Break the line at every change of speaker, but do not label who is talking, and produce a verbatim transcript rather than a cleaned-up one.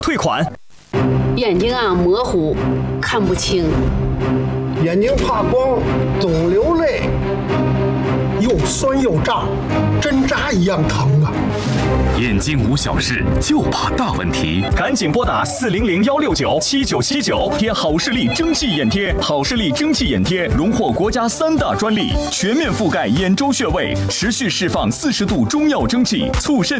退款。
眼睛啊模糊，看不清。
眼睛怕光，总流泪，又酸又胀，针扎一样疼啊！
眼睛无小事，就怕大问题，
赶紧拨打四零零幺六九七九七九，贴好视力蒸汽眼贴。好视力蒸汽眼贴荣获国家三大专利，全面覆盖眼周穴位，持续释放四十度中药蒸汽，促肾